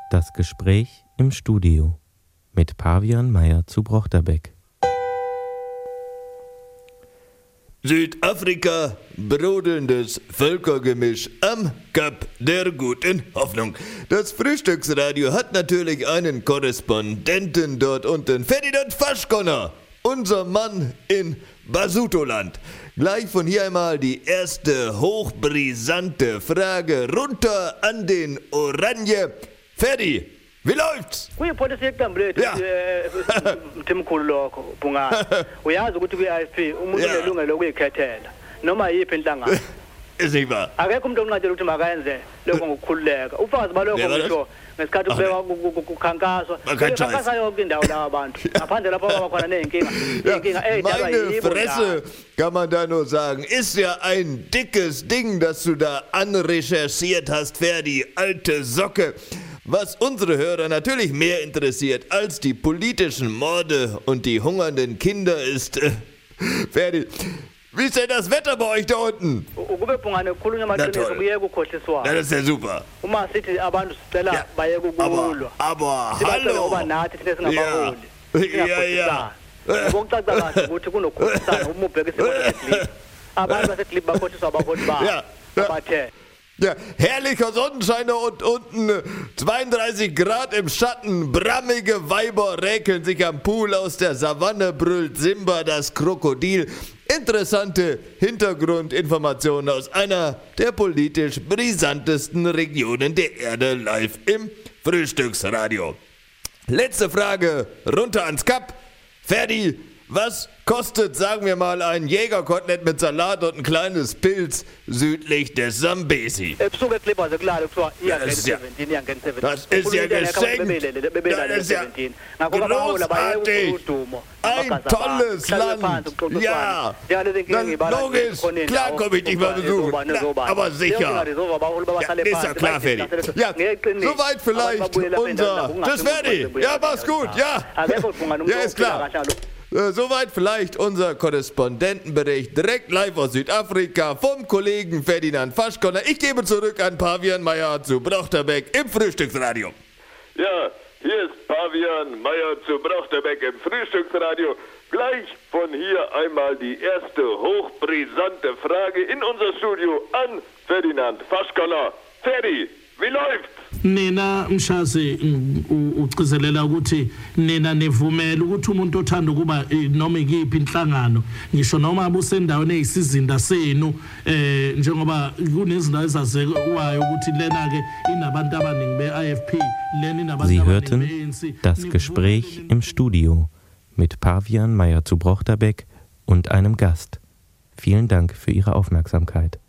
Das Gespräch im Studio mit Pavian Meyer zu Brochterbeck. Südafrika, brodelndes Völkergemisch am Kap der guten Hoffnung. Das Frühstücksradio hat natürlich einen Korrespondenten dort unten, Ferdinand Faschkoller, unser Mann in Basutoland. Gleich von hier einmal die erste hochbrisante Frage runter an den Oranje. Ferdi, wie läuft's? Kuyipholisa iqembu lethu mthimkhulu lokho Bungane. Uyazi ukuthi kwi-IFP umuntu unelungelo lokuyikhethela noma yiphi inhlangano. Isiba. Akekho umuntu onqatshelwa ukuthi makayenze lokho ngokukhululeka. Ufakazi balokho ngisho ngesikhathi kubekwa kukhankaswa. Kukhankasa yonke indawo la abantu. Ngaphandle lapho kwaba khona ney'nkinga Meine Fresse, kann man da nur sagen. Ist ja ein dickes Ding, das du da anrecherchiert hast, Ferdi, alte Socke. Was unsere Hörer natürlich mehr interessiert als die politischen Morde und die hungernden Kinder ist, Ferdi, wie ist denn das Wetter bei euch da unten? Na toll. Ja, das ist ja super. Aber hallo. Ja. Ja, herrlicher Sonnenschein und unten 32 Grad im Schatten, brammige Weiber räkeln sich am Pool, aus der Savanne brüllt Simba das Krokodil. Interessante Hintergrundinformationen aus einer der politisch brisantesten Regionen der Erde live im Frühstücksradio. Letzte Frage, runter ans Kap. Ferdi, was kostet, sagen wir mal, ein Jägerkotelett mit Salat und ein kleines Pilz südlich des Sambesi? Das ist ja geschenkt. Das ist ja großartig. Ein tolles Land. Ja, dann logisch. Klar komme ich dich mal besuchen. Aber sicher. Ja, ist ja klar, Ferdi. Ja, soweit vielleicht unser... Tschüss, Ferdi. Ja, mach's gut. Ja, ist klar. Soweit vielleicht unser Korrespondentenbericht direkt live aus Südafrika vom Kollegen Ferdinand Faschkoller. Ich gebe zurück an Pavian Meyer zu Brochterbeck im Frühstücksradio. Ja, hier ist Pavian Meyer zu Brochterbeck im Frühstücksradio. Gleich von hier einmal die erste hochbrisante Frage in unser Studio an Ferdinand Faschkoller. Ferdi, wie läuft's? Nina mshasi ucizelela ukuthi nina nevumela ukuthi umuntu othanda ukuba noma ikiphi inhlangano ngisho noma busendaweni eyisizinda senu njengoba kunezindawo ezazekwayo ukuthi lena ke inabantu abaningi be-IFP lena inabantu Sie abaningi hörten be-ANC. das Gespräch im Studio mit Pavian Meyer zu Brochterbeck und einem Gast. Vielen Dank für Ihre Aufmerksamkeit.